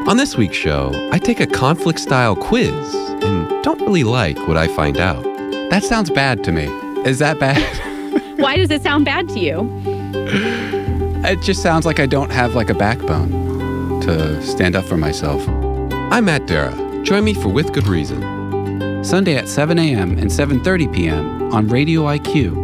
On this week's show, I take a conflict-style quiz and don't really like what I find out. That sounds bad to me. Is that bad? Why does it sound bad to you? It just sounds like I don't have like a backbone to stand up for myself. I'm Matt Dara. Join me for With Good Reason. Sunday at 7 a.m. and 7:30 p.m. on Radio IQ.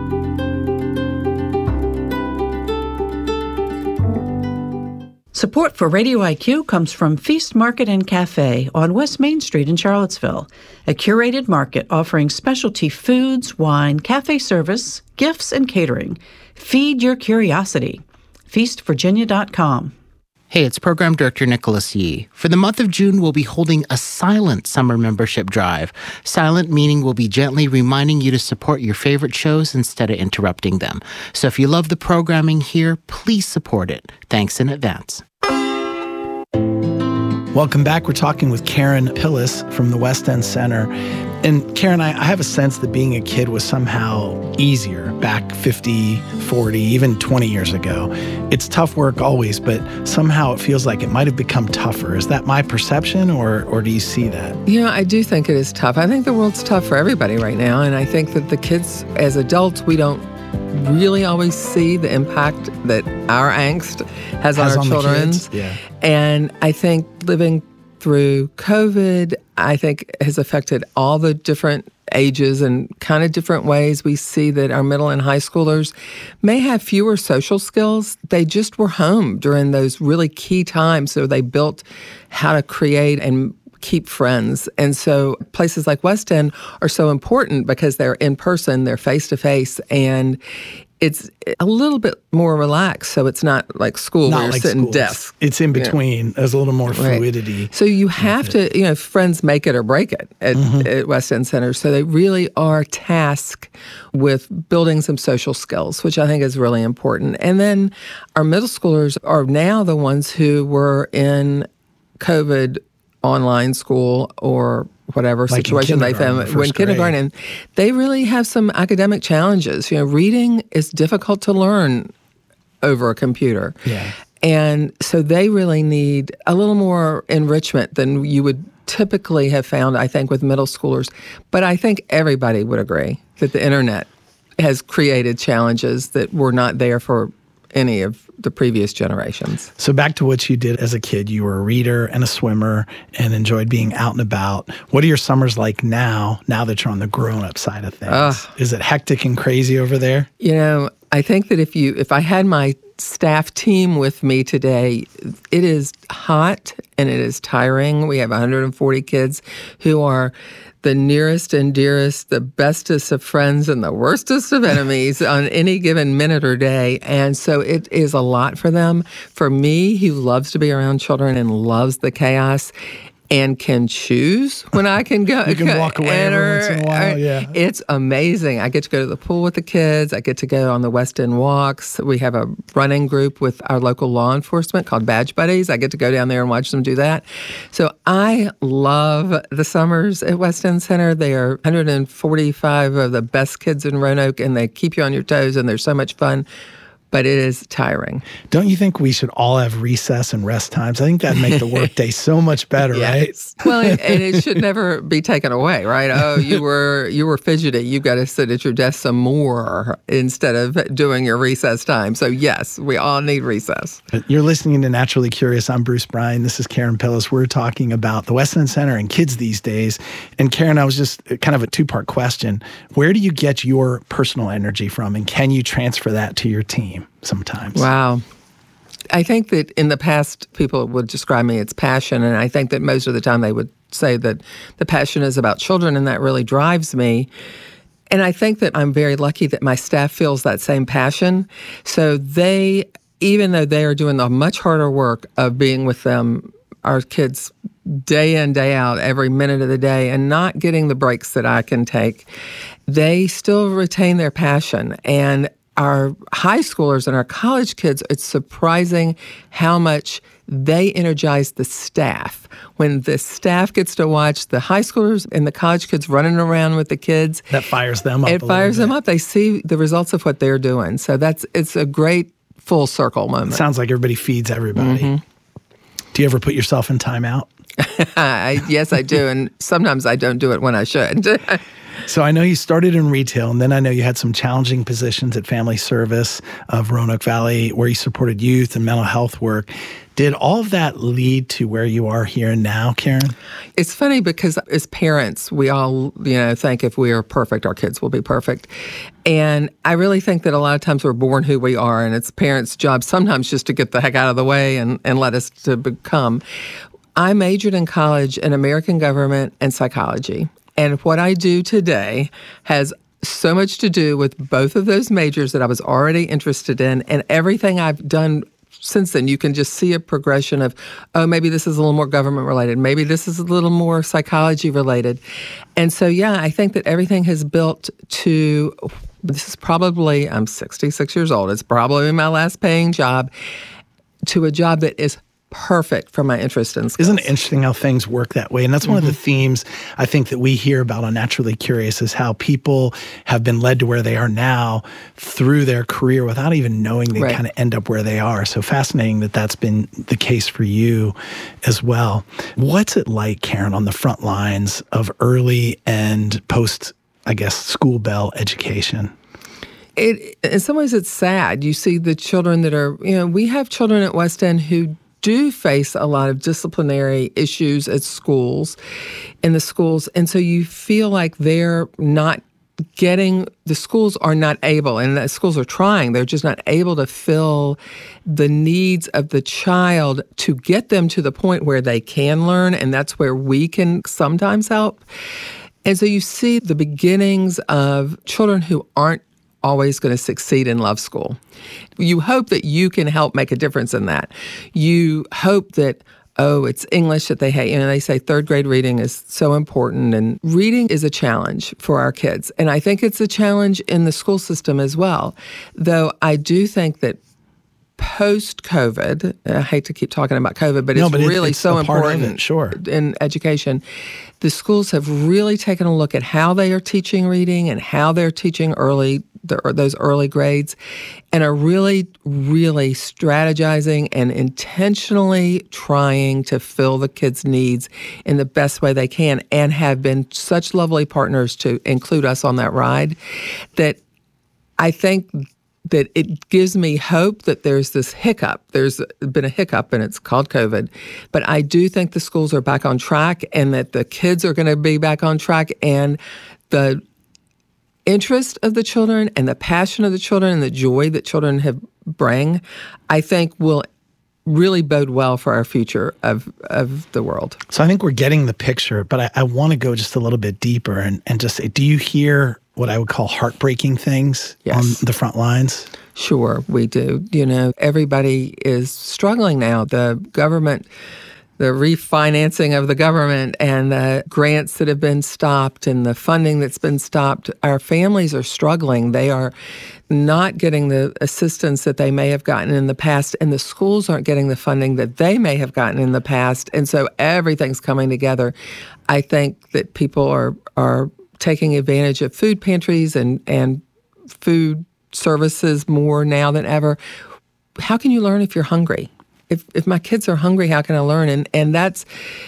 Support for Radio IQ comes from Feast Market and Cafe on West Main Street in Charlottesville, a curated market offering specialty foods, wine, cafe service, gifts, and catering. Feed your curiosity. FeastVirginia.com. Hey, it's Program Director Nicholas Yee. For the month of June, we'll be holding a silent summer membership drive. Silent meaning we'll be gently reminding you to support your favorite shows instead of interrupting them. So if you love the programming here, please support it. Thanks in advance. Welcome back. We're talking with Karen Pillis from the West End Center. And Karen, I have a sense that being a kid was somehow easier back 50, 40, even 20 years ago. It's tough work always, but somehow it feels like it might have become tougher. Is that my perception, or do you see that? You know, I do think it is tough. I think the world's tough for everybody right now. And I think that the kids, as adults, we don't really always see the impact that our angst has on our children. Yeah. And I think living through COVID, I think has affected all the different ages and kind of different ways. We see that our middle and high schoolers may have fewer social skills. They just were home during those really key times. So they built how to create and keep friends. And so places like West End are so important because they're in person, they're face-to-face, and it's a little bit more relaxed. So it's not like school where you're sitting desks. It's in between. Yeah. There's a little more fluidity. Right. So you have to, friends make it or break it at West End Center. So they really are tasked with building some social skills, which I think is really important. And then our middle schoolers are now the ones who were in COVID online school or whatever like situation they found when kindergarten. They really have some academic challenges. Reading is difficult to learn over a computer. Yeah. And so they really need a little more enrichment than you would typically have found, I think, with middle schoolers. But I think everybody would agree that the internet has created challenges that were not there for any of the previous generations. So back to what you did as a kid. You were a reader and a swimmer and enjoyed being out and about. What are your summers like now that you're on the grown-up side of things? Is it hectic and crazy over there? I think that if I had my staff team with me today, it is hot and it is tiring. We have 140 kids who are the nearest and dearest, the bestest of friends and the worstest of enemies on any given minute or day. And so it is a lot for them. For me, who loves to be around children and loves the chaos and can choose when I can go. You can walk away every once in a while, yeah. It's amazing. I get to go to the pool with the kids. I get to go on the West End walks. We have a running group with our local law enforcement called Badge Buddies. I get to go down there and watch them do that. So I love the summers at West End Center. They are 145 of the best kids in Roanoke, and they keep you on your toes, and they're so much fun. But it is tiring. Don't you think we should all have recess and rest times? I think that'd make the workday so much better, yes. right? Well, and it should never be taken away, right? Oh, you were fidgety. You've got to sit at your desk some more instead of doing your recess time. So yes, we all need recess. You're listening to Naturally Curious. I'm Bruce Bryan. This is Karen Pillis. We're talking about the West End Center and kids these days. And Karen, I was just kind of a two-part question. Where do you get your personal energy from, and can you transfer that to your team sometimes? Wow. I think that in the past, people would describe me as passion, and I think that most of the time they would say that the passion is about children, and that really drives me. And I think that I'm very lucky that my staff feels that same passion. So they, even though they are doing the much harder work of being with them, our kids, day in, day out, every minute of the day, and not getting the breaks that I can take, they still retain their passion. And our high schoolers and our college kids, it's surprising how much they energize the staff. When the staff gets to watch the high schoolers and the college kids running around with the kids, that fires them up. It fires them up. They see the results of what they're doing. So it's a great full circle moment. It sounds like everybody feeds everybody. Mm-hmm. Do you ever put yourself in timeout? Yes, I do. And sometimes I don't do it when I should. So I know you started in retail, and then I know you had some challenging positions at Family Service of Roanoke Valley where you supported youth and mental health work. Did all of that lead to where you are here and now, Karen? It's funny because as parents, we all, think if we are perfect, our kids will be perfect. And I really think that a lot of times we're born who we are, and it's parents' job sometimes just to get the heck out of the way and let us to become. I majored in college in American government and psychology. And what I do today has so much to do with both of those majors that I was already interested in, and everything I've done since then. You can just see a progression of, maybe this is a little more government related. Maybe this is a little more psychology related. And so, I think that everything has built to, this is probably, I'm 66 years old. It's probably my last paying job, to a job that is perfect for my interest in skills. Isn't it interesting how things work that way? And that's one of the themes I think that we hear about on Naturally Curious, is how people have been led to where they are now through their career without even knowing they kind of end up where they are. So fascinating that that's been the case for you as well. What's it like, Karen, on the front lines of early and post, school bell education? In some ways, it's sad. You see the children that are, we have children at West End who do face a lot of disciplinary issues at schools, in the schools. And so you feel like they're not getting, the schools are not able, and the schools are trying, they're just not able to fill the needs of the child to get them to the point where they can learn. And that's where we can sometimes help. And so you see the beginnings of children who aren't always going to succeed in love school. You hope that you can help make a difference in that. You hope that, it's English that they hate. They say third grade reading is so important, and reading is a challenge for our kids. And I think it's a challenge in the school system as well. Though I do think that post-COVID, I hate to keep talking about COVID, but it's really so important in education. The schools have really taken a look at how they are teaching reading and how they're teaching those early grades, and are really, really strategizing and intentionally trying to fill the kids' needs in the best way they can, and have been such lovely partners to include us on that ride, that I think that it gives me hope that there's this hiccup. There's been a hiccup, and it's called COVID. But I do think the schools are back on track, and that the kids are going to be back on track, and the interest of the children and the passion of the children and the joy that children bring, I think will really bode well for our future of the world. So I think we're getting the picture, but I want to go just a little bit deeper and just say, do you hear what I would call heartbreaking things on the front lines? Sure, we do. Everybody is struggling now. The government, the refinancing of the government, and the grants that have been stopped, and the funding that's been stopped, our families are struggling. They are not getting the assistance that they may have gotten in the past, and the schools aren't getting the funding that they may have gotten in the past. And so everything's coming together. I think that people are taking advantage of food pantries and food services more now than ever. How can you learn if you're hungry? If my kids are hungry, how can I learn? And that's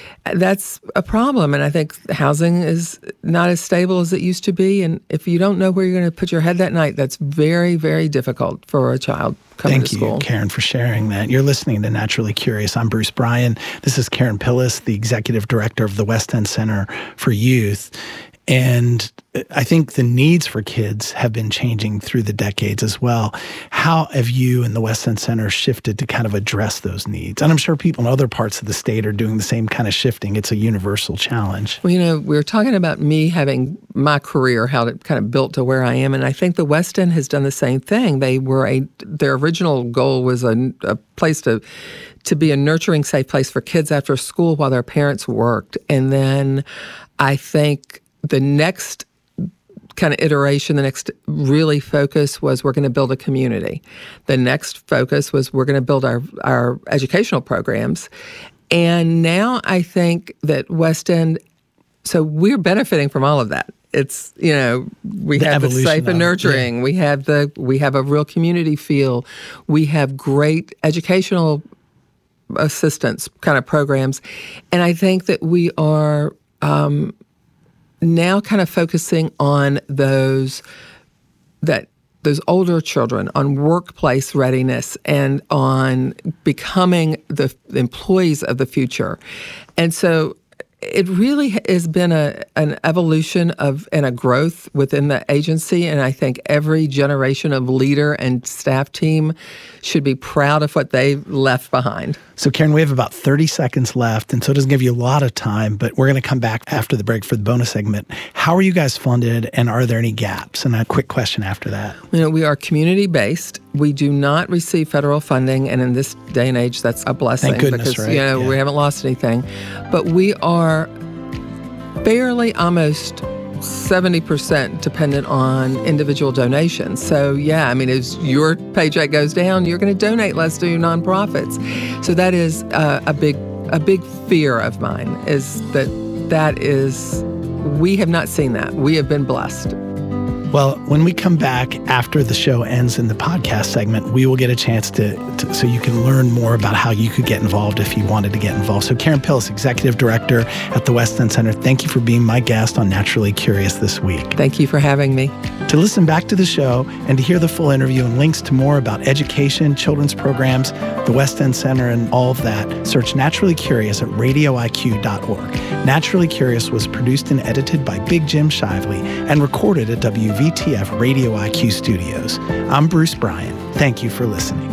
a problem. And I think housing is not as stable as it used to be. And if you don't know where you're going to put your head that night, that's very, very difficult for a child coming to school. Thank you, Karen, for sharing that. You're listening to Naturally Curious. I'm Bruce Bryan. This is Karen Pillis, the Executive Director of the West End Center for Youth. And I think the needs for kids have been changing through the decades as well. How have you and the West End Center shifted to kind of address those needs? And I'm sure people in other parts of the state are doing the same kind of shifting. It's a universal challenge. Well, we were talking about me having my career, how it kind of built to where I am. And I think the West End has done the same thing. Their original goal was a place to be a nurturing, safe place for kids after school while their parents worked. And then I think the next kind of iteration, the next really focus was we're going to build a community. The next focus was we're going to build our educational programs. And now I think that West End, so we're benefiting from all of that. It's, we have the safe and nurturing. We have a real community feel. We have great educational assistance kind of programs. And I think that we are now kind of focusing on those older children, on workplace readiness, and on becoming the employees of the future. And so it really has been an evolution and a growth within the agency, and I think every generation of leader and staff team should be proud of what they've left behind. So, Karen, we have about 30 seconds left, and so it doesn't give you a lot of time, but we're going to come back after the break for the bonus segment. How are you guys funded, and are there any gaps? And a quick question after that. We are community-based. We do not receive federal funding, and in this day and age, that's a blessing. Thank goodness, because, right? We haven't lost anything. But we are fairly almost 70% dependent on individual donations. So, as your paycheck goes down, you're going to donate less to your nonprofits. So that is a big fear of mine, is we have not seen that. We have been blessed. Well, when we come back after the show ends in the podcast segment, we will get a chance to so you can learn more about how you could get involved if you wanted to get involved. So Karen Pillis, Executive Director at the West End Center, thank you for being my guest on Naturally Curious this week. Thank you for having me. To listen back to the show and to hear the full interview and links to more about education, children's programs, the West End Center, and all of that, search Naturally Curious at radioiq.org. Naturally Curious was produced and edited by Big Jim Shively and recorded at WVTF Radio IQ Studios. I'm Bruce Bryan. Thank you for listening.